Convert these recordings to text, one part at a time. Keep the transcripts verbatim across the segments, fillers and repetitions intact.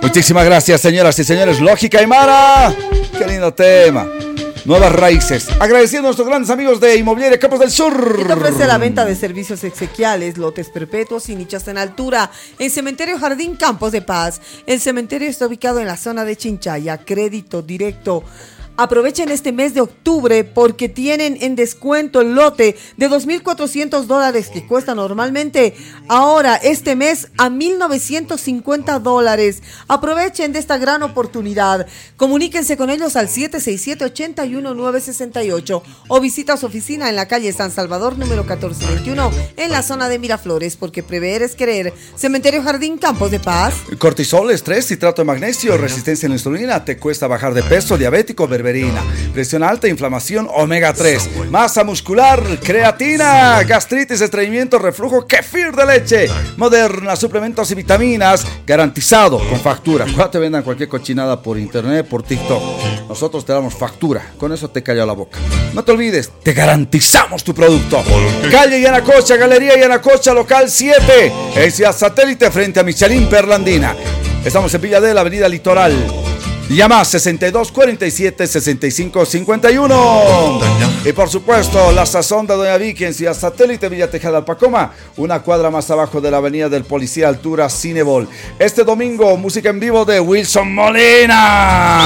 Muchísimas gracias, señoras y señores. Lógica Aymara. Qué lindo tema. Nuevas raíces. Agradeciendo a nuestros grandes amigos de Inmobiliaria Campos del Sur. Y te ofrece la venta de servicios exequiales, lotes perpetuos y nichos en altura. En Cementerio Jardín Campos de Paz. El cementerio está ubicado en la zona de Chinchaya. Crédito directo. Aprovechen este mes de octubre porque tienen en descuento el lote de dos mil cuatrocientos dólares que cuesta normalmente. Ahora, este mes a mil novecientos cincuenta dólares. Aprovechen de esta gran oportunidad. Comuníquense con ellos al siete seis siete, ocho uno nueve seis ocho o visita su oficina en la calle San Salvador número catorce veintiuno en la zona de Miraflores, porque prever es querer. Cementerio Jardín Campos de Paz. Cortisol, estrés, citrato de magnesio, resistencia a la insulina, te cuesta bajar de peso, diabético, berberina, presión alta, inflamación, omega tres, masa muscular, creatina, gastritis, estreñimiento, reflujo, kefir de leche, Moderna, suplementos y vitaminas, garantizado con factura. Cuando te vendan cualquier cochinada por internet, por TikTok, nosotros te damos factura, con eso te cayó la boca. No te olvides, te garantizamos tu producto. Calle Yanacocha, Galería Yanacocha, local siete, es ya satélite frente a Michelin Perlandina. Estamos en Villa de la Avenida Litoral. Llama sesenta y dos cuarenta y siete, sesenta y cinco cincuenta y uno. Y por supuesto, la sazón de Doña Vicky en Ciudad Satélite, Villa Tejada, Alpacoma, una cuadra más abajo de la avenida del Policía, altura Cinebol. Este domingo, música en vivo de Wilson Molina.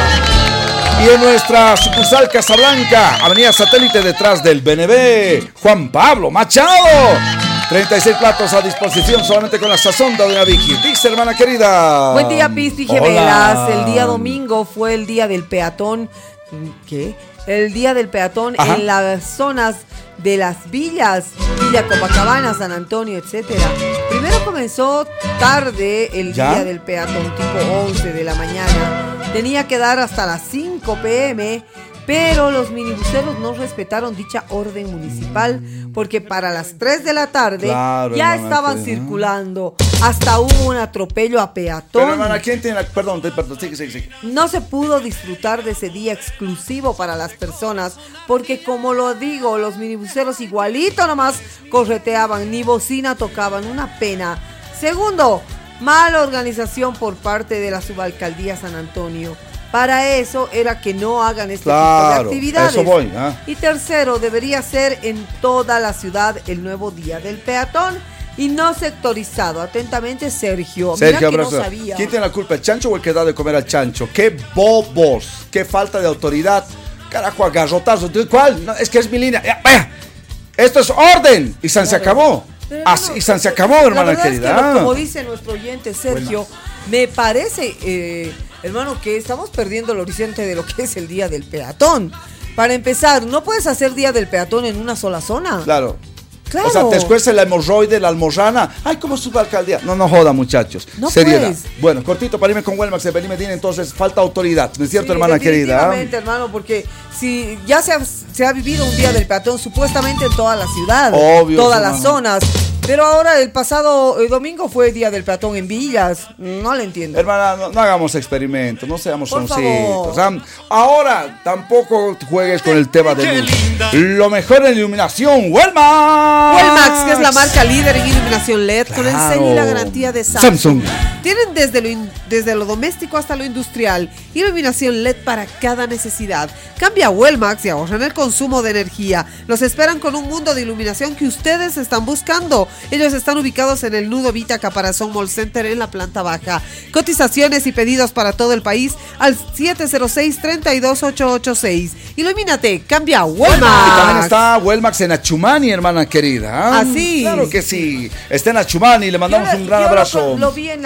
Y en nuestra sucursal Casablanca, avenida Satélite, detrás del B N B, Juan Pablo Machado. treinta y seis platos a disposición solamente con la sazón de Doña Vicky. Dice, hermana querida. Buen día, Pisti Gemelas. El día domingo fue el día del peatón. ¿Qué? El día del peatón. Ajá. En las zonas de las villas, Villa Copacabana, San Antonio, etcétera. Primero comenzó tarde el ¿Ya? día del peatón, tipo once de la mañana. Tenía que dar hasta las cinco pm. Pero los minibuseros no respetaron dicha orden municipal porque para las tres de la tarde claro, ya hermana, estaban que, circulando. Hasta hubo un atropello a peatón. Pero hermana, ¿quién tiene la... Perdón, perdón, sigue, sigue, sigue. No se pudo disfrutar de ese día exclusivo para las personas porque, como lo digo, los minibuseros igualito nomás correteaban, ni bocina tocaban, una pena. Segundo, mala organización por parte de la subalcaldía San Antonio. Para eso era que no hagan este claro, tipo de actividades. Eso voy, ¿eh? Y tercero, debería ser en toda la ciudad el nuevo día del peatón y no sectorizado. Atentamente, Sergio. Sergio, Mira que abrazo. no sabía. ¿Quién tiene la culpa, el chancho o el que da de comer al chancho? ¡Qué bobos! ¡Qué falta de autoridad! Carajo, agarrotazos. ¿Cuál? No, es que es mi línea. Esto es orden. Y San claro. se acabó. Pero, Así, y San se acabó, hermana la querida. Es que, como dice nuestro oyente Sergio, bueno. me parece... Eh, hermano, que estamos perdiendo el horizonte de lo que es el día del peatón. Para empezar, no puedes hacer día del peatón en una sola zona. Claro. Claro. O sea, te escuece la hemorroide, la almorrana. Ay, ¿cómo sube alcaldía? No, no joda, muchachos. No Seriedad. Pues. Bueno, cortito para irme con Welmax de Belí Medina, entonces falta autoridad. ¿No es cierto, sí, hermana querida? Definitivamente, hermano, porque si ya se ha, se ha vivido un día del peatón supuestamente en toda la ciudad. Obvio. Todas hermano. las zonas. Pero ahora el pasado el domingo fue el día del peatón en Villas. No le entiendo. Hermana, no, no hagamos experimentos, no seamos soncitos. O sea, ahora tampoco juegues con el tema de luz. Lo mejor en iluminación, Welmax. Welmax, que es la marca líder en iluminación L E D, claro. Con el sello y la garantía de Samsung. Samsung. Tienen desde lo, in, desde lo doméstico hasta lo industrial, iluminación L E D para cada necesidad. Cambia a Welmax y ahorra en el consumo de energía. Los esperan con un mundo de iluminación que ustedes están buscando. Ellos están ubicados en el Nudo Vita Caparazón Mall Center en la planta baja. Cotizaciones y pedidos para todo el país al siete cero seis, tres dos ocho ocho seis. Ilumínate, cambia a Welmax. Y también está Welmax en Achumani, hermana querida. ¿Ah, sí? Claro que sí. Está en Achumani, le mandamos yo, un gran abrazo. Lo, lo vi en la